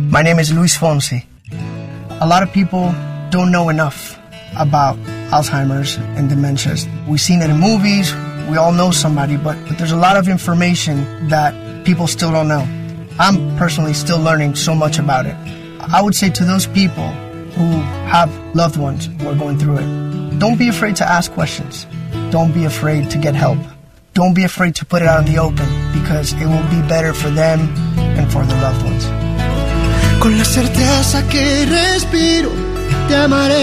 My name is Luis Fonsi. A lot of people don't know enough about Alzheimer's and dementias. We've seen it in movies, we all know somebody, but there's a lot of information that people still don't know. I'm personally still learning so much about it. I would say to those people who have loved ones who are going through it, don't be afraid to ask questions. Don't be afraid to get help. Don't be afraid to put it out in the open, because it will be better for them and for their loved ones. Con la certeza que respiro, te amaré.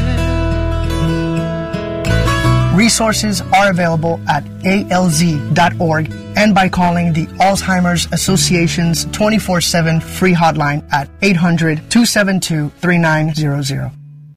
Resources are available at alz.org and by calling the Alzheimer's Association's 24/7 free hotline at 800-272-3900.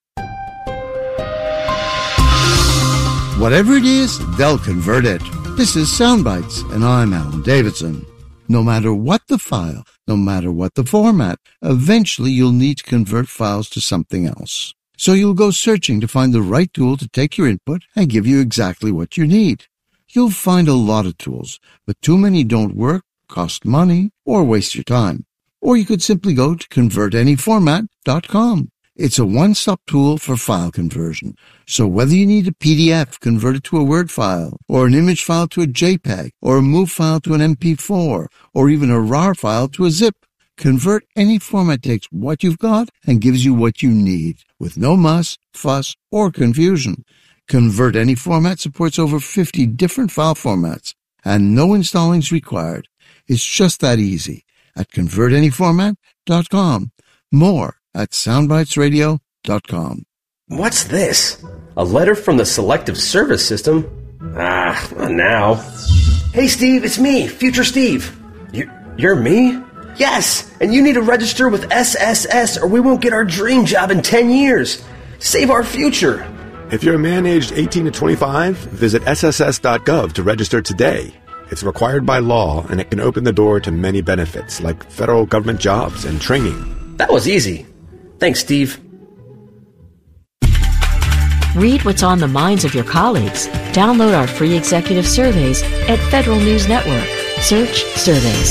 Whatever it is, they'll convert it. This is Soundbites, and I'm Alan Davidson. No matter what the file, no matter what the format, eventually you'll need to convert files to something else. So you'll go searching to find the right tool to take your input and give you exactly what you need. You'll find a lot of tools, but too many don't work, cost money, or waste your time. Or you could simply go to convertanyformat.com. It's a one-stop tool for file conversion. So whether you need a PDF converted to a Word file, or an image file to a JPEG, or a MOV file to an MP4, or even a RAR file to a zip, Convert Any Format takes what you've got and gives you what you need, with no muss, fuss, or confusion. Convert Any Format supports over 50 different file formats, and no installing's required. It's just that easy at convertanyformat.com. More at soundbitesradio.com. What's this? A letter from the Selective Service System? Not now. Hey, Steve, it's me, Future Steve. You're me? Yes, and you need to register with SSS or we won't get our dream job in 10 years. Save our future. If you're a man aged 18 to 25, visit sss.gov to register today. It's required by law, and it can open the door to many benefits, like federal government jobs and training. That was easy. Thanks, Steve. Read what's on the minds of your colleagues. Download our free executive surveys at Federal News Network. Search Surveys.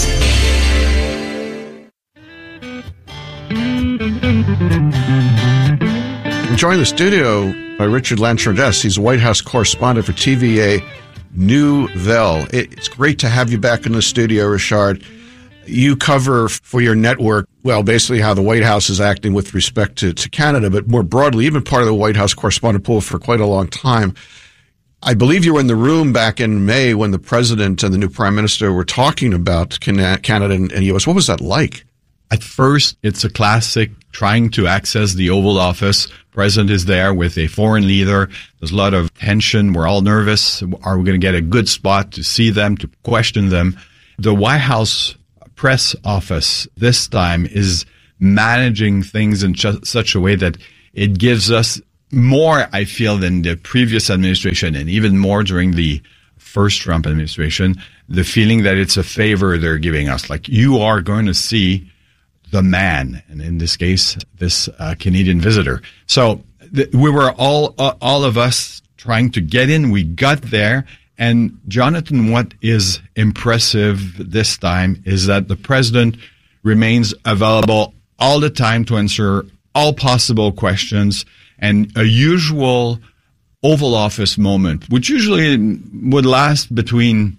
I'm joined in the studio by Richard Lantrondes. He's a White House correspondent for TVA Nouvelle. It's great to have you back in the studio, Richard. You cover for your network, well, basically how the White House is acting with respect to Canada, but more broadly, even part of the White House correspondent pool for quite a long time. I believe you were in the room back in May when the president and the new prime minister were talking about Canada and the U.S. What was that like? At first, it's a classic trying to access the Oval Office. President is there with a foreign leader. There's a lot of tension. We're all nervous. Are we going to get a good spot to see them, to question them? The White House press office this time is managing things in such a way that it gives us more, I feel, than the previous administration, and even more during the first Trump administration, the feeling that it's a favor they're giving us. Like, you are going to see the man, and in this case, this Canadian visitor. So we were all of us trying to get in. We got there. And Jonathan, what is impressive this time is that the president remains available all the time to answer all possible questions, and a usual Oval Office moment, which usually would last between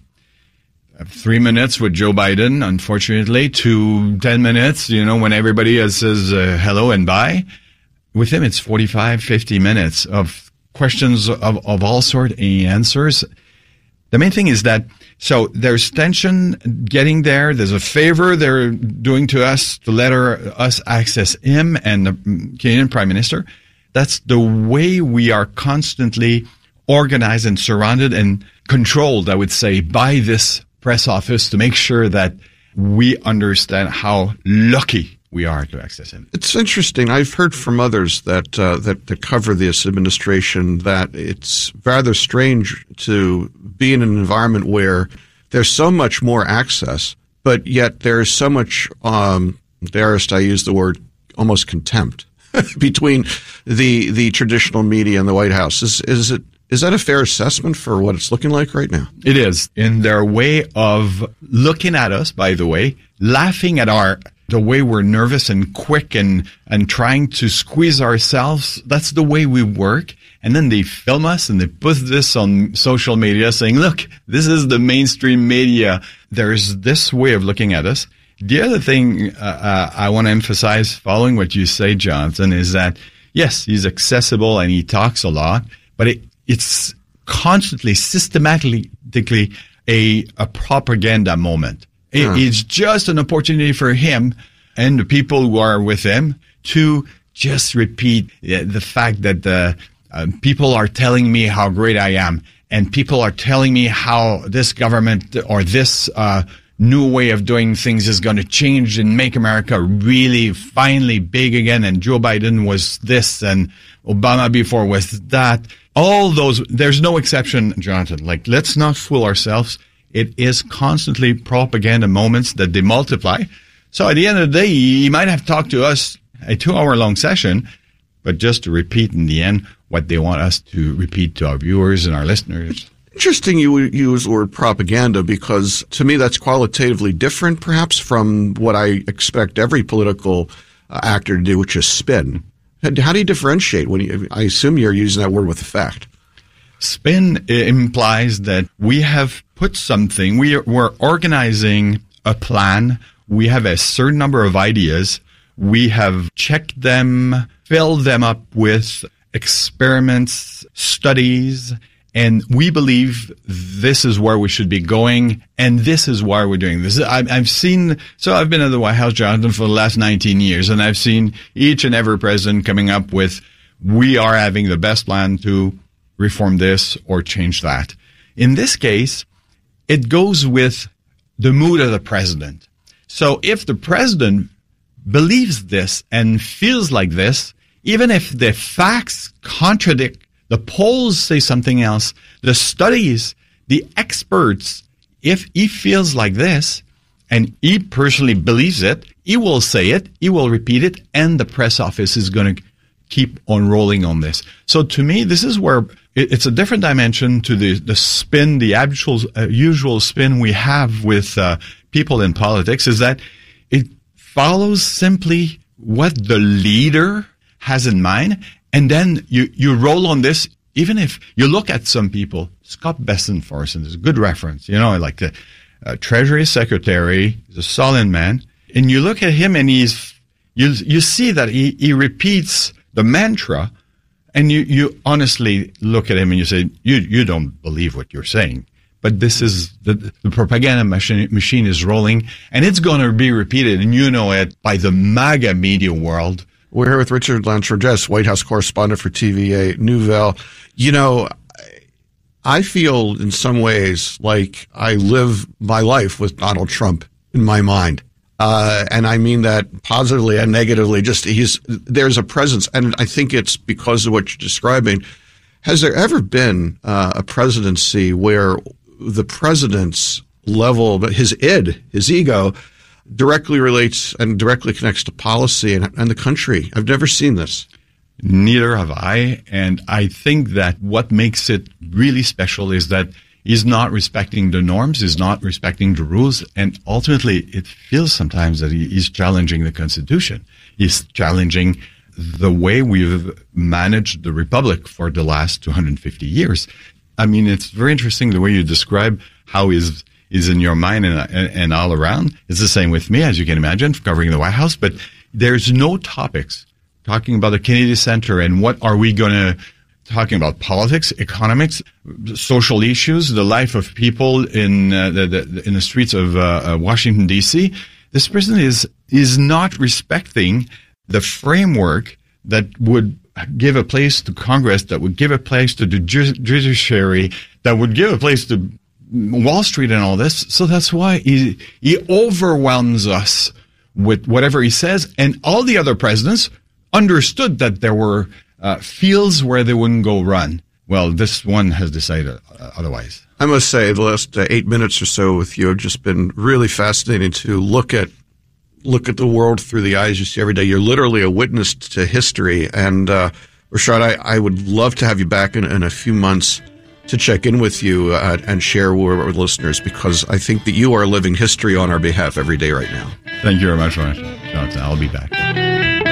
3 minutes with Joe Biden, unfortunately, to 10 minutes, when everybody says hello and bye. With him, it's 45, 50 minutes of questions of all sorts and answers. The main thing is that, so there's tension getting there. There's a favor they're doing to us to let us access him and the Canadian Prime Minister. That's the way we are constantly organized and surrounded and controlled, I would say, by this press office to make sure that we understand how lucky we are to access him. It's interesting. I've heard from others that cover this administration that it's rather strange to be in an environment where there's so much more access, but yet there's so much, darest I use the word, almost contempt between the traditional media and the White House. Is that a fair assessment for what it's looking like right now? It is. In their way of looking at us, by the way, laughing at our the way we're nervous and quick and trying to squeeze ourselves. That's the way we work. And then they film us and they put this on social media saying, look, this is the mainstream media. There's this way of looking at us. The other thing I want to emphasize, following what you say, Jonathan, is that, yes, he's accessible and he talks a lot, but it's constantly, systematically a propaganda moment. It's just an opportunity for him and the people who are with him to just repeat the fact that people are telling me how great I am, and people are telling me how this government or this new way of doing things is going to change and make America really finally big again. And Joe Biden was this and Obama before was that. All those, there's no exception, Jonathan. Like, let's not fool ourselves. It is constantly propaganda moments that they multiply. So at the end of the day, he might have talked to us a 2-hour-long session, but just to repeat in the end what they want us to repeat to our viewers and our listeners. Interesting you use the word propaganda, because to me that's qualitatively different perhaps from what I expect every political actor to do, which is spin. How do you differentiate I assume you're using that word with effect? Spin implies that we have put something, we're organizing a plan, we have a certain number of ideas, we have checked them, filled them up with experiments, studies, and we believe this is where we should be going, and this is why we're doing this. I've been at the White House, Jonathan, for the last 19 years, and I've seen each and every president coming up with, we are having the best plan to reform this or change that. In this case, it goes with the mood of the president. So if the president believes this and feels like this, even if the facts contradict, the polls say something else, the studies, the experts, if he feels like this and he personally believes it, he will say it, he will repeat it, and the press office is going to keep on rolling on this. So to me, this is where it's a different dimension to the spin, the usual spin we have with people in politics, is that it follows simply what the leader has in mind, and then you roll on this. Even if you look at some people, Scott Bessent, for instance, is a good reference. Like the Treasury Secretary, he's a solid man, and you look at him and you see that he repeats the mantra, and you honestly look at him and you say, you don't believe what you're saying. But this is the propaganda machine is rolling, and it's going to be repeated, and you know it, by the MAGA media world. We're here with Richard Lantrondes, White House correspondent for TVA Nouvelle. I feel in some ways like I live my life with Donald Trump in my mind. And I mean that positively and negatively. There's a presence, and I think it's because of what you're describing. Has there ever been a presidency where the president's level, his ego, directly relates and directly connects to policy and the country? I've never seen this. Neither have I. And I think that what makes it really special is that he's not respecting the norms, he's not respecting the rules, and ultimately it feels sometimes that he's challenging the Constitution. He's challenging the way we've managed the Republic for the last 250 years. I mean, it's very interesting the way you describe how he's in your mind and all around. It's the same with me, as you can imagine, covering the White House, but there's no topics talking about the Kennedy Center and what are we going to talking about politics, economics, social issues, the life of people in the streets of Washington, D.C. This person is not respecting the framework that would give a place to Congress, that would give a place to the judiciary, that would give a place to Wall Street and all this. So that's why he overwhelms us with whatever he says. And all the other presidents understood that there were fields where they wouldn't go run. Well, this one has decided otherwise. I must say, the last 8 minutes or so with you have just been really fascinating to look at the world through the eyes you see every day. You're literally a witness to history. And Richard, I would love to have you back in a few months to check in with you and share with listeners, because I think that you are living history on our behalf every day right now. Thank you very much, Jonathan. I'll be back.